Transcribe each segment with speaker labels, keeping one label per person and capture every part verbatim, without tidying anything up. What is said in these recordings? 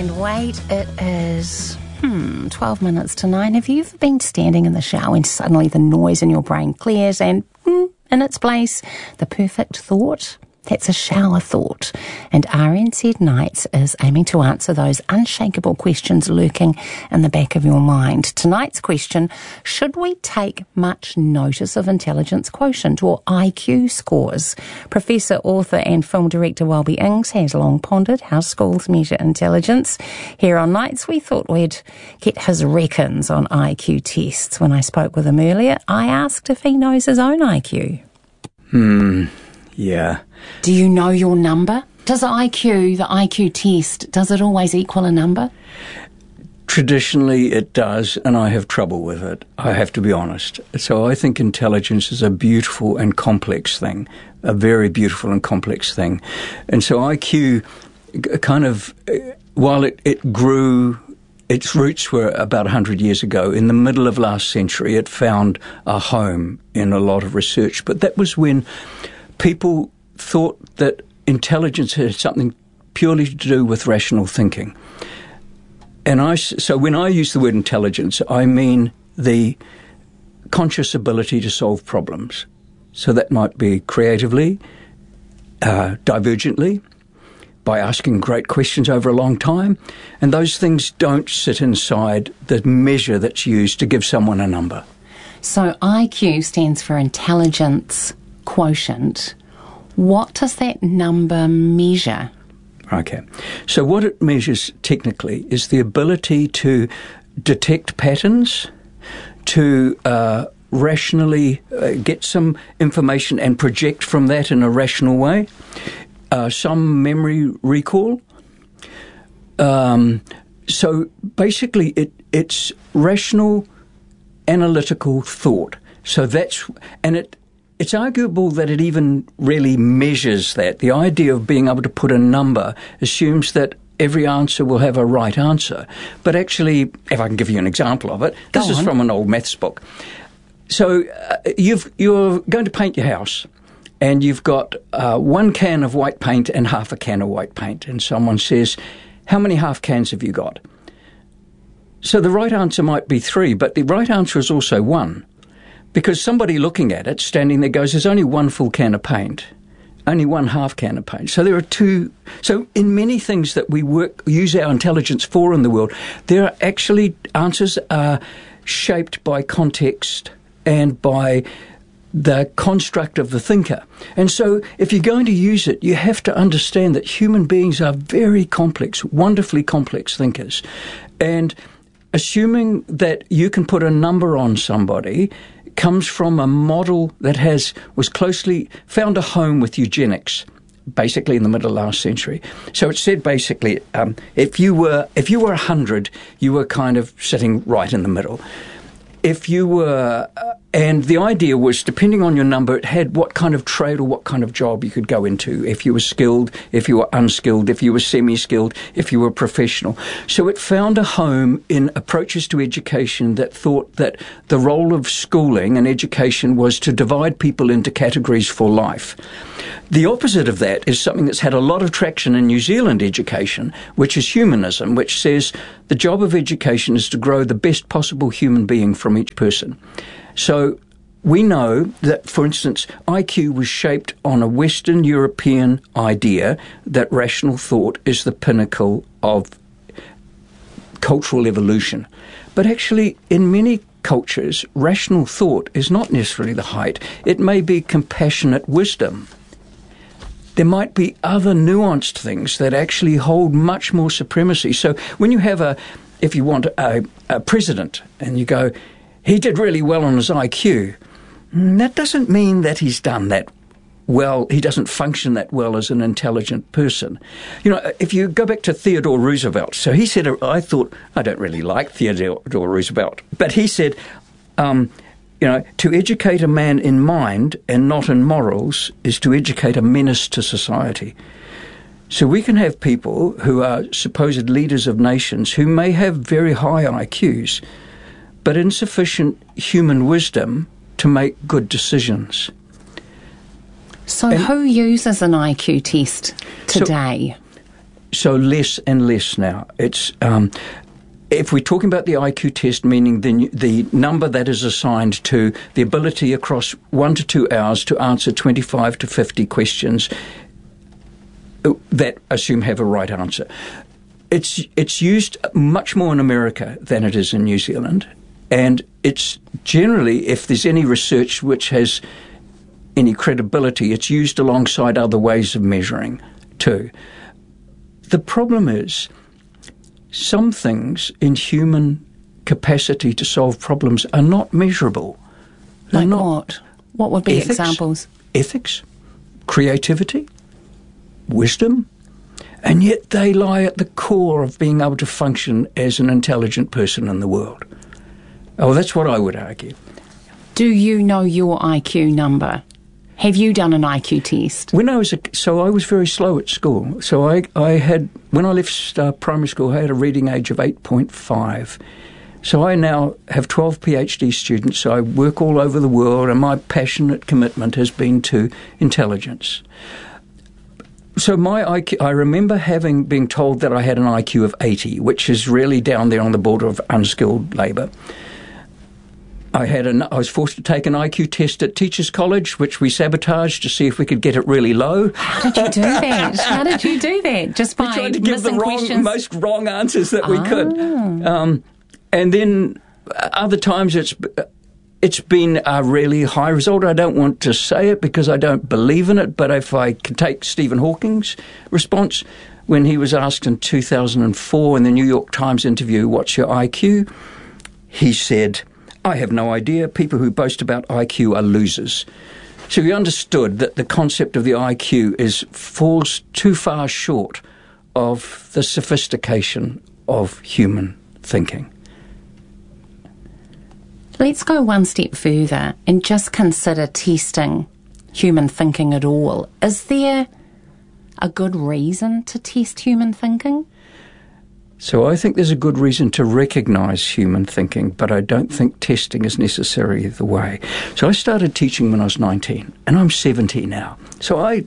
Speaker 1: And wait, it is, hmm, twelve minutes to nine. Have you ever been standing in the shower and suddenly the noise in your brain clears and, hmm, in its place, the perfect thought? That's a shower thought. And R N Z Nights is aiming to answer those unshakable questions lurking in the back of your mind. Tonight's question, should we take much notice of intelligence quotient or I Q scores? Professor, author and film director Welby Ings has long pondered how schools measure intelligence. Here on Nights, we thought we'd get his reckons on I Q tests. When I spoke with him earlier, I asked if he knows his own I Q.
Speaker 2: Hmm, yeah.
Speaker 1: Do you know your number? Does I Q, the I Q test, does it always equal a number?
Speaker 2: Traditionally it does, and I have trouble with it, I have to be honest. So I think intelligence is a beautiful and complex thing, a very beautiful and complex thing. And so I Q kind of, while it, it grew, its roots were about one hundred years ago. In the middle of last century, it found a home in a lot of research. But that was when people thought that intelligence had something purely to do with rational thinking. And I, so when I use the word intelligence, I mean the conscious ability to solve problems. So that might be creatively, uh, divergently, by asking great questions over a long time. And those things don't sit inside the measure that's used to give someone a number.
Speaker 1: So I Q stands for intelligence quotient. What does that number measure?
Speaker 2: Okay. So what it measures technically is the ability to detect patterns, to uh, rationally uh, get some information and project from that in a rational way, uh, some memory recall. Um, so basically it, it's rational, analytical thought. So that's, and it, It's arguable that it even really measures that. The idea of being able to put a number assumes that every answer will have a right answer. But actually, if I can give you an example of it, this is from an old maths book. So uh, you've, you're going to paint your house, and you've got uh, one can of white paint and half a can of white paint. And someone says, how many half cans have you got? So the right answer might be three, but the right answer is also one. Because somebody looking at it, standing there, goes, there's only one full can of paint, only one half can of paint. So there are two. So in many things that we work, use our intelligence for in the world, there are actually answers are shaped by context and by the construct of the thinker. And so if you're going to use it, you have to understand that human beings are very complex, wonderfully complex thinkers. And assuming that you can put a number on somebody comes from a model that has was closely found a home with eugenics, basically in the middle of last century. So it said basically, um, if you were if you were a hundred, you were kind of sitting right in the middle. If you were, uh, and the idea was, depending on your number, it had what kind of trade or what kind of job you could go into. If you were skilled, if you were unskilled, if you were semi-skilled, if you were professional. So it found a home in approaches to education that thought that the role of schooling and education was to divide people into categories for life. The opposite of that is something that's had a lot of traction in New Zealand education, which is humanism, which says the job of education is to grow the best possible human being from each person. So we know that, for instance, I Q was shaped on a Western European idea that rational thought is the pinnacle of cultural evolution. But actually, in many cultures, rational thought is not necessarily the height. It may be compassionate wisdom. There might be other nuanced things that actually hold much more supremacy. So when you have a, if you want, a, a president, and you go, he did really well on his I Q, that doesn't mean that he's done that well, he doesn't function that well as an intelligent person. You know, if you go back to Theodore Roosevelt, so he said, I thought, I don't really like Theodore Roosevelt, but he said, um, you know, to educate a man in mind and not in morals is to educate a menace to society. So we can have people who are supposed leaders of nations who may have very high I Qs, but insufficient human wisdom to make good decisions.
Speaker 1: So
Speaker 2: and,
Speaker 1: who uses an I Q test today?
Speaker 2: so less and less now. It's um, if we're talking about the I Q test, meaning the the number that is assigned to the ability across one to two hours to answer twenty-five to fifty questions that assume have a right answer. It's it's used much more in America than it is in New Zealand, and it's generally, if there's any research which has any credibility, it's used alongside other ways of measuring too. The problem is, some things in human capacity to solve problems are not measurable. They're
Speaker 1: like
Speaker 2: not.
Speaker 1: what? What would be
Speaker 2: Ethics,
Speaker 1: examples?
Speaker 2: Ethics, creativity, wisdom, and yet they lie at the core of being able to function as an intelligent person in the world. Oh, that's what I would argue.
Speaker 1: Do you know your I Q number? Have you done an I Q test?
Speaker 2: When I was a, so I was very slow at school. So I, I had, when I left uh, primary school, I had a reading age of eight point five. So I now have twelve PhD students. So I work all over the world, and my passionate commitment has been to intelligence. So my I Q, I remember having being told that I had an I Q of eighty, which is really down there on the border of unskilled labour. I had an, I was forced to take an I Q test at Teachers College, which we sabotaged to see if we could get it really low.
Speaker 1: How did you do that? How did you do that? Just by
Speaker 2: we tried to give the wrong,
Speaker 1: questions?
Speaker 2: most wrong answers that we
Speaker 1: ah.
Speaker 2: could. Um, and then other times it's it's been a really high result. I don't want to say it because I don't believe in it, but if I can take Stephen Hawking's response when he was asked in two thousand four in the New York Times interview, "What's your I Q?" he said, "I have no idea. People who boast about I Q are losers." So he understood that the concept of the I Q is falls too far short of the sophistication of human thinking.
Speaker 1: Let's go one step further and just consider testing human thinking at all. Is there a good reason to test human thinking?
Speaker 2: So I think there's a good reason to recognise human thinking, but I don't think testing is necessarily the way. So I started teaching when I was nineteen, and I'm seventy now. So I,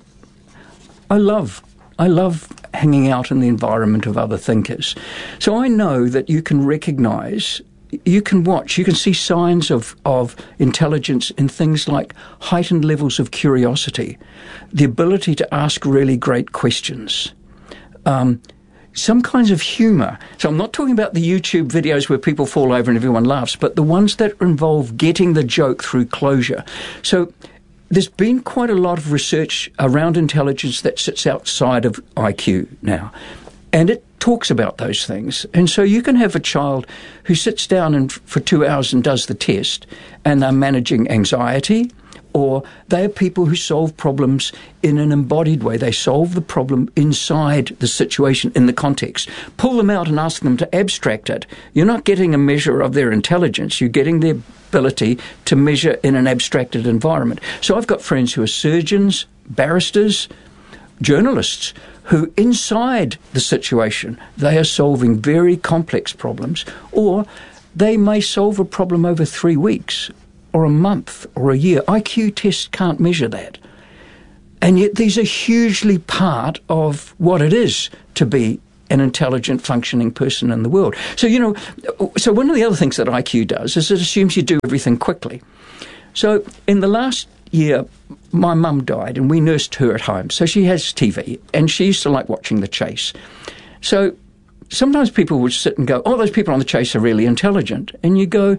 Speaker 2: I love, I love hanging out in the environment of other thinkers. So I know that you can recognise, you can watch, you can see signs of, of intelligence in things like heightened levels of curiosity, the ability to ask really great questions, um, some kinds of humour. So I'm not talking about the YouTube videos where people fall over and everyone laughs, but the ones that involve getting the joke through closure. So there's been quite a lot of research around intelligence that sits outside of I Q now, and it talks about those things. And so you can have a child who sits down and for two hours and does the test, and they're managing anxiety, or they are people who solve problems in an embodied way. They solve the problem inside the situation, in the context. Pull them out and ask them to abstract it. You're not getting a measure of their intelligence. You're getting their ability to measure in an abstracted environment. So I've got friends who are surgeons, barristers, journalists, who inside the situation, they are solving very complex problems, or they may solve a problem over three weeks or a month or a year. I Q tests can't measure that. And yet these are hugely part of what it is to be an intelligent, functioning person in the world. So, you know, so one of the other things that I Q does is it assumes you do everything quickly. So in the last year, my mum died and we nursed her at home. So she has T V and she used to like watching The Chase. So sometimes people would sit and go, "Oh, those people on The Chase are really intelligent." And you go,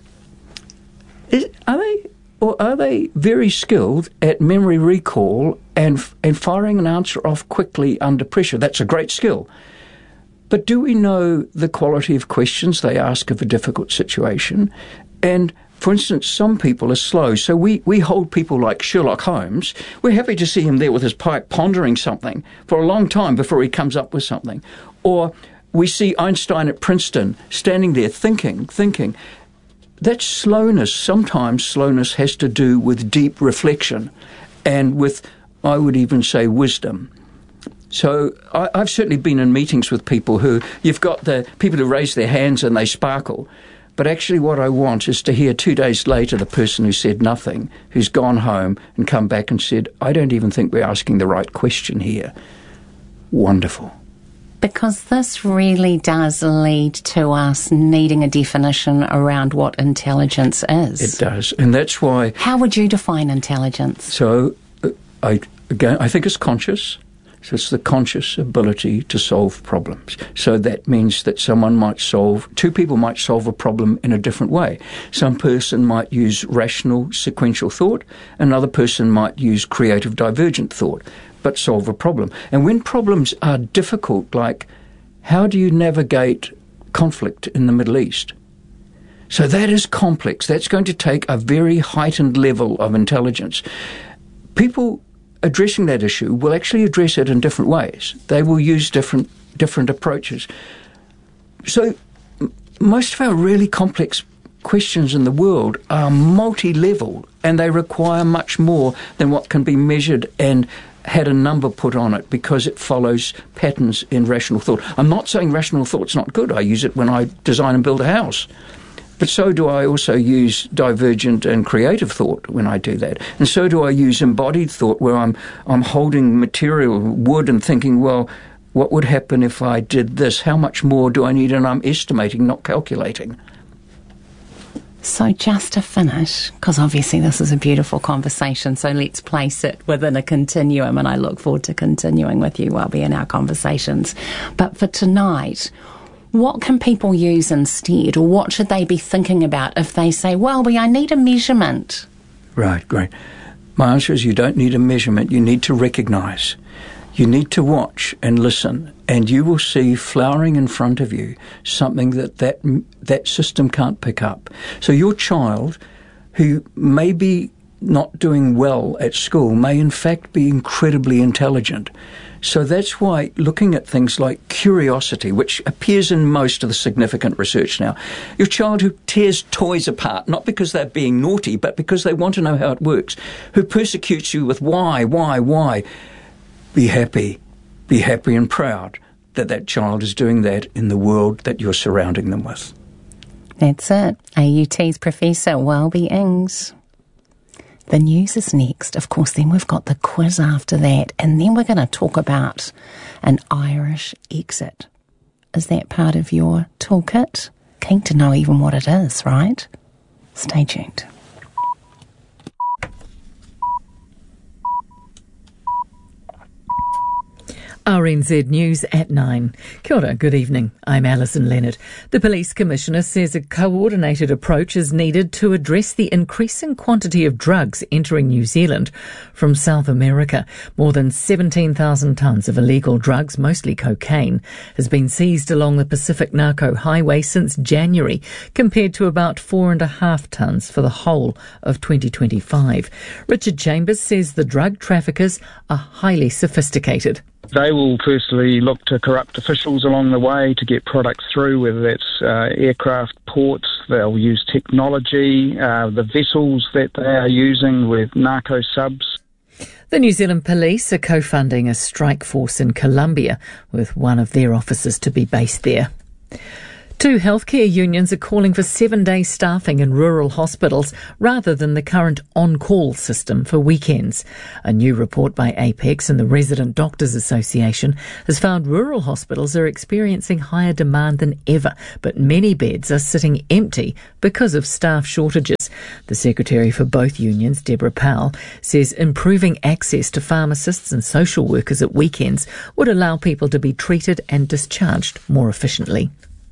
Speaker 2: Is, are they, or are they very skilled at memory recall and and firing an answer off quickly under pressure? That's a great skill. But do we know the quality of questions they ask of a difficult situation? And, for instance, some people are slow. So we, we hold people like Sherlock Holmes. We're happy to see him there with his pipe pondering something for a long time before he comes up with something. Or we see Einstein at Princeton standing there thinking, thinking. That slowness, sometimes slowness has to do with deep reflection and with, I would even say, wisdom. So I, I've certainly been in meetings with people who, you've got the people who raise their hands and they sparkle, but actually what I want is to hear two days later the person who said nothing, who's gone home and come back and said, "I don't even think we're asking the right question here." Wonderful.
Speaker 1: Because this really does lead to us needing a definition around what intelligence is.
Speaker 2: It does, and that's why...
Speaker 1: How would you define intelligence?
Speaker 2: So, uh, I again, I think it's conscious. So it's the conscious ability to solve problems. So that means that someone might solve, two people might solve a problem in a different way. Some person might use rational sequential thought, another person might use creative divergent thought, but solve a problem. And when problems are difficult, like how do you navigate conflict in the Middle East? So that is complex. That's going to take a very heightened level of intelligence. People addressing that issue will actually address it in different ways. They will use different different approaches. So m- most of our really complex questions in the world are multi-level, and they require much more than what can be measured and had a number put on it because it follows patterns in rational thought. I'm not saying rational thought's not good. I use it when I design and build a house. But so do I also use divergent and creative thought when I do that. And so do I use embodied thought where I'm I'm holding material, wood, and thinking, well, what would happen if I did this? How much more do I need? And I'm estimating, not calculating.
Speaker 1: So just to finish, because obviously this is a beautiful conversation, so let's place it within a continuum, and I look forward to continuing with you, Welby, in our conversations. But for tonight, what can people use instead, or what should they be thinking about if they say, Welby, I need a measurement?
Speaker 2: Right, great. My answer is you don't need a measurement, you need to recognise. You need to watch and listen, and you will see flowering in front of you something that that, that system can't pick up. So your child, who may be not doing well at school, may in fact be incredibly intelligent. So that's why looking at things like curiosity, which appears in most of the significant research now, your child who tears toys apart, not because they're being naughty, but because they want to know how it works, who persecutes you with why, why, why, be happy, be happy and proud that that child is doing that in the world that you're surrounding them with.
Speaker 1: That's it. A U T's Professor Welby Ings. The news is next. Of course, then we've got the quiz after that, and then we're going to talk about an Irish exit. Is that part of your toolkit? Keen to know even what it is, right? Stay tuned.
Speaker 3: R N Z News at nine. Kia ora, good evening. I'm Alison Leonard. The Police Commissioner says a coordinated approach is needed to address the increasing quantity of drugs entering New Zealand from South America. More than seventeen thousand tonnes of illegal drugs, mostly cocaine, has been seized along the Pacific Narco Highway since January, compared to about four and a half tonnes for the whole of twenty twenty-five. Richard Chambers says the drug traffickers are highly sophisticated.
Speaker 4: They will firstly look to corrupt officials along the way to get products through, whether that's uh, aircraft, ports. They'll use technology, uh, the vessels that they are using with narco subs.
Speaker 3: The New Zealand Police are co-funding a strike force in Colombia, with one of their officers to be based there. Two healthcare unions are calling for seven-day staffing in rural hospitals rather than the current on-call system for weekends. A new report by Apex and the Resident Doctors Association has found rural hospitals are experiencing higher demand than ever, but many beds are sitting empty because of staff shortages. The Secretary for both unions, Deborah Powell, says improving access to pharmacists and social workers at weekends would allow people to be treated and discharged more efficiently.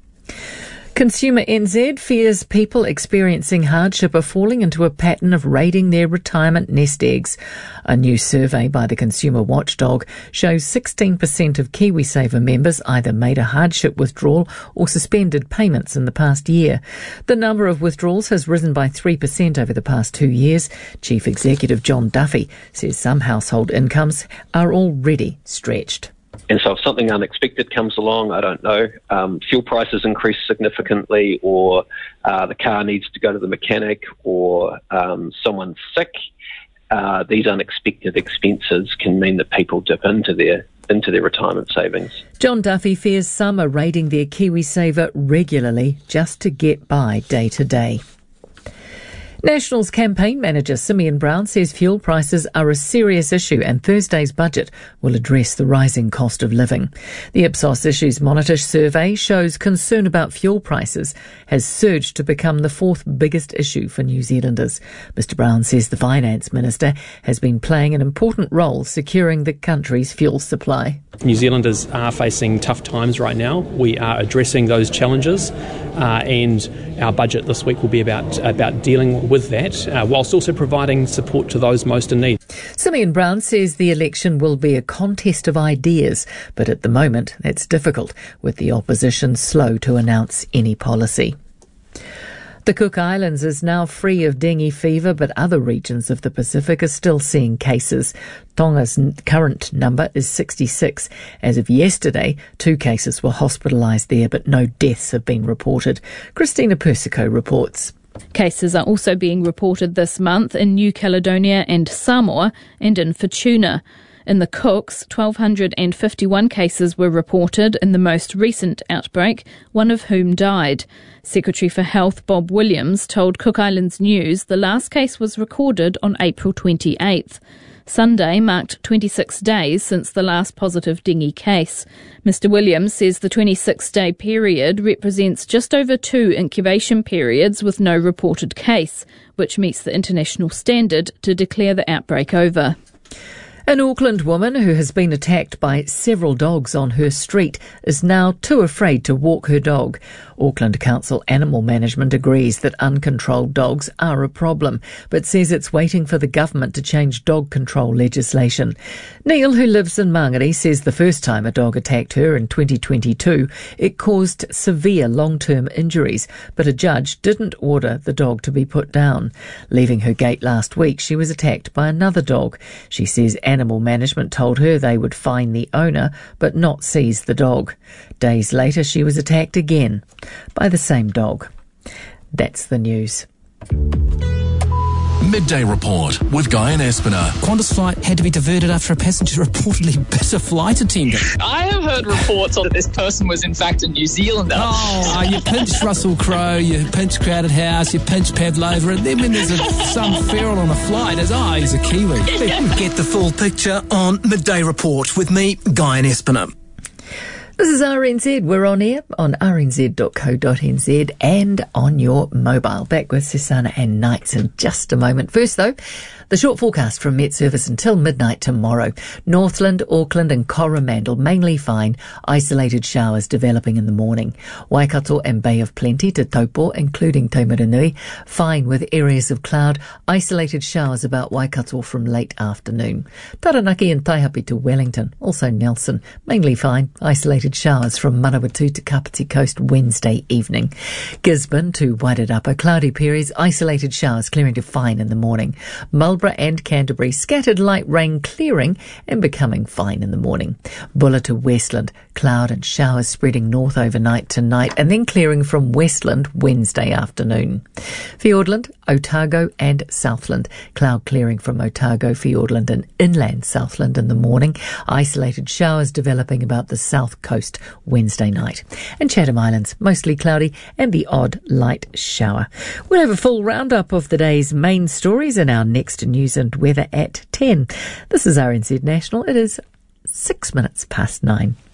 Speaker 3: Consumer N Z fears people experiencing hardship are falling into a pattern of raiding their retirement nest eggs. A new survey by the consumer watchdog shows sixteen percent of KiwiSaver members either made a hardship withdrawal or suspended payments in the past year. The number of withdrawals has risen by three percent over the past two years. Chief Executive John Duffy says some household incomes are already stretched.
Speaker 5: And so if something unexpected comes along, I don't know, um, fuel prices increase significantly, or uh, the car needs to go to the mechanic, or um, someone's sick, uh, these unexpected expenses can mean that people dip into their into their retirement savings.
Speaker 3: John Duffy fears some are raiding their KiwiSaver regularly just to get by day to day. National's campaign manager Simeon Brown says fuel prices are a serious issue and Thursday's budget will address the rising cost of living. The Ipsos Issues Monitor survey shows concern about fuel prices has surged to become the fourth biggest issue for New Zealanders. Mister Brown says the Finance Minister has been playing an important role securing the country's fuel supply.
Speaker 6: New Zealanders are facing tough times right now. We are addressing those challenges uh, and our budget this week will be about, about dealing with that, uh, whilst also providing support to those most in need.
Speaker 3: Simeon Brown says the election will be a contest of ideas, but at the moment that's difficult, with the opposition slow to announce any policy. The Cook Islands is now free of dengue fever, but other regions of the Pacific are still seeing cases. Tonga's current number is sixty-six. As of yesterday, two cases were hospitalised there, but no deaths have been reported. Christina Persico reports.
Speaker 7: Cases are also being reported this month in New Caledonia and Samoa and in Futuna. In the Cooks, one thousand two hundred fifty-one cases were reported in the most recent outbreak, one of whom died. Secretary for Health Bob Williams told Cook Islands News the last case was recorded on April twenty-eighth. Sunday marked twenty-six days since the last positive dengue case. Mister Williams says the twenty-six day period represents just over two incubation periods with no reported case, which meets the international standard to declare the outbreak over.
Speaker 3: An Auckland woman who has been attacked by several dogs on her street is now too afraid to walk her dog. Auckland Council Animal Management agrees that uncontrolled dogs are a problem, but says it's waiting for the government to change dog control legislation. Neil, who lives in Mangere, says the first time a dog attacked her in twenty twenty-two, it caused severe long-term injuries, but a judge didn't order the dog to be put down. Leaving her gate last week, she was attacked by another dog. She says Animal Management told her they would fine the owner, but not seize the dog. Days later, she was attacked again by the same dog. That's the news.
Speaker 8: Midday Report with Guy and Espiner.
Speaker 9: Qantas flight had to be diverted after a passenger reportedly bit a flight attendant.
Speaker 10: I have heard reports that this person was in fact a New Zealander.
Speaker 9: Oh, uh, you pinch Russell Crowe, you pinch Crowded House, you pinch Pavlova, and then when there's a, some feral on a flight, it's, oh, he's a Kiwi.
Speaker 11: Get the full picture on Midday Report with me, Guy and Espiner.
Speaker 3: This is R N Z. We're on air on r n z dot co dot n z and on your mobile. Back with Susanna and Knights in just a moment. First, though, the short forecast from Met Service until midnight tomorrow. Northland, Auckland and Coromandel mainly fine. Isolated showers developing in the morning. Waikato and Bay of Plenty to Taupo, including Taumarunui, fine with areas of cloud. Isolated showers about Waikato from late afternoon. Taranaki and Taihape to Wellington, also Nelson, mainly fine. Isolated showers from Manawatu to Kapiti Coast Wednesday evening. Gisborne to Wairarapa, cloudy periods, isolated showers clearing to fine in the morning. Marlborough and Canterbury, scattered light rain clearing and becoming fine in the morning. Bulla to Westland, cloud and showers spreading north overnight tonight and then clearing from Westland Wednesday afternoon. Fiordland, Otago and Southland, cloud clearing from Otago, Fiordland and inland Southland in the morning. Isolated showers developing about the south coast Wednesday night. And Chatham Islands, mostly cloudy and the odd light shower. We'll have a full roundup of the day's main stories in our next news and weather at ten. This is R N Z National. It is six minutes past nine.